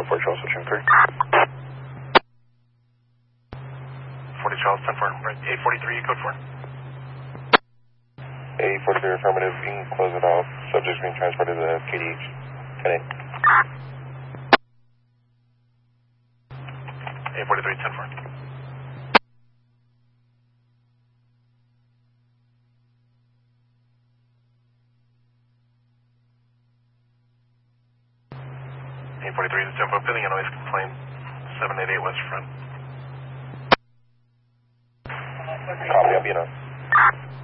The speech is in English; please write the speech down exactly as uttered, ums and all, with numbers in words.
four Charles, switching three. forty Charles, ten four, right, A forty-three, code four. A forty-three affirmative, you can close it off. Subject's being transported to the K D H. ten eight. A forty-three, ten four. A forty-three is ten four, billing a noise complaint, seven eight eight West Front. Copy, I'll be enough.